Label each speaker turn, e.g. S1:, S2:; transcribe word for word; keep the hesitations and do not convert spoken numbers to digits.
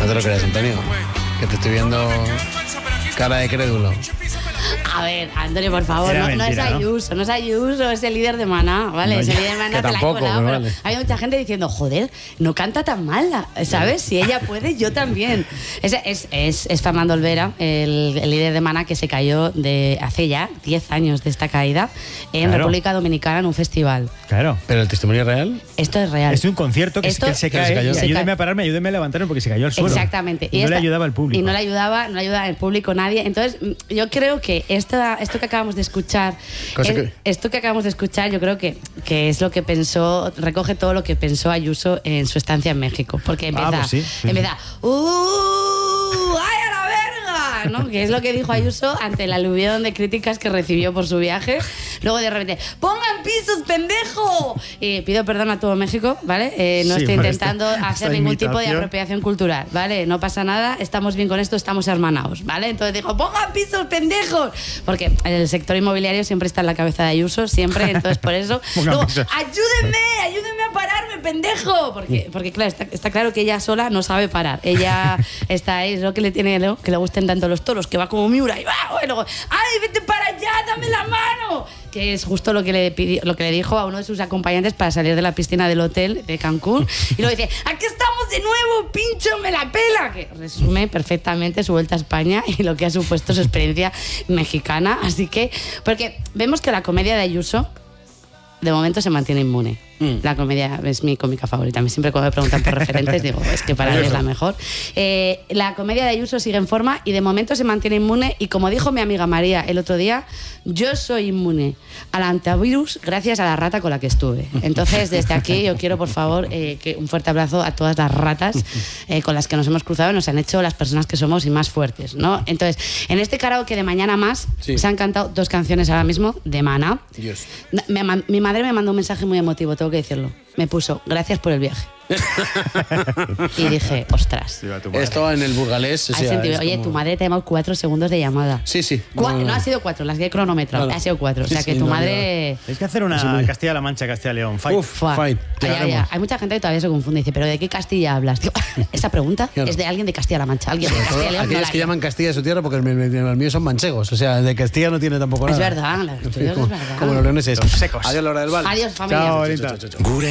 S1: te lo creas, Antonio, que te estoy viendo cara de crédulo.
S2: A ver, Antonio, por favor, no, mentira, no es Ayuso, ¿no? no es Ayuso, es el líder de Maná, ¿vale?
S1: No,
S2: es el líder de Maná, te la he colado, pero
S1: vale.
S2: Hay mucha gente diciendo, joder, no canta tan mal, ¿sabes? Si ella puede, yo también. Es, es, es, es Fernando Olvera, el, el líder de Maná, que se cayó de hace ya diez años de esta caída en claro. República Dominicana en un festival.
S3: Claro.
S1: ¿Pero el testimonio es real?
S2: Esto es real.
S3: Es un concierto que, Esto, que él se cae, se cayó. Y ayúdeme cae. a pararme, ayúdeme a levantarme porque se cayó al suelo.
S2: Exactamente.
S3: Y, y no esta, le ayudaba al público.
S2: Y no le ayudaba, no le ayudaba al público nadie. Entonces, yo creo que esta, esto que acabamos de escuchar, es, que... esto que acabamos de escuchar, yo creo que, que es lo que pensó, recoge todo lo que pensó Ayuso en su estancia en México. Porque empieza,
S3: ah, pues sí, sí.
S2: empieza, ¡uh! ¡Ay, a la verga! ¿No? Que es lo que dijo Ayuso ante el aluvión de críticas que recibió por su viaje. Luego de repente, ¡pongan pisos, pendejo! Y pido perdón a todo México, ¿vale? Eh, no sí, estoy intentando esta, hacer esta ningún imitación. tipo de apropiación cultural, ¿vale? No pasa nada, estamos bien con esto, estamos hermanados, ¿vale? Entonces dijo, ¡pongan pisos, pendejos! Porque el sector inmobiliario siempre está en la cabeza de Ayuso, siempre, entonces por eso. Luego, ¡ayúdenme! ¡Ayúdenme a pararme, pendejo! Porque, porque claro, está, está claro que ella sola no sabe parar. Ella está ahí, es lo que le tiene, ¿no? Que le gusten tanto los toros, que va como Miura y va, bueno, ¡ay, vete para allá, dame la mano! Que es justo lo que le pidió, lo que le dijo a uno de sus acompañantes para salir de la piscina del hotel de Cancún. Y luego dice, aquí estamos de nuevo, pincho, me la pela. Que resume perfectamente su vuelta a España y lo que ha supuesto su experiencia mexicana. Así que, porque vemos que la comedia de Ayuso de momento se mantiene inmune. Mm. La comedia es mi cómica favorita. A mí siempre cuando me preguntan por referentes digo, es que para mí es la mejor. Eh, la comedia de Ayuso sigue en forma y de momento se mantiene inmune. Y como dijo mi amiga María el otro día, yo soy inmune al antivirus gracias a la rata con la que estuve. Entonces, desde aquí yo quiero, por favor, eh, que un fuerte abrazo a todas las ratas eh, con las que nos hemos cruzado y nos han hecho las personas que somos y más fuertes, ¿no? Entonces, en este karaoke de Mañana Más sí. se han cantado dos canciones ahora mismo de Maná.
S1: Dios.
S2: Me, mi madre me mandó un mensaje muy emotivo, tengo que decirlo. Me puso, gracias por el viaje. Y dije, ostras.
S1: Esto en el burgalés. O sea,
S2: sentido, oye, como... tu madre te ha llamado cuatro segundos de llamada.
S1: Sí, sí.
S2: Cu no, no ha sido cuatro, las que he cronometrado. No, no. Ha sido cuatro. Sí, o sea que sí, tu no, madre.
S3: No. Hay que hacer una sí, Castilla-La Mancha, Castilla-León. Fight.
S1: Uf, fight.
S2: Ay, ay, ay. Hay mucha gente que todavía se confunde y dice, ¿pero de qué Castilla hablas? Digo, esa pregunta claro. es de alguien de Castilla-La Mancha. Alguien de Castilla-León.
S1: Aquellos no que llaman Castilla de su tierra porque los míos son manchegos. O sea, de Castilla no tiene tampoco nada.
S2: Es verdad, la, como, es verdad.
S1: Como los leoneses.
S3: Los secos.
S1: Adiós, Laura del Val.
S2: Adiós, familia.
S3: Chao, bonita.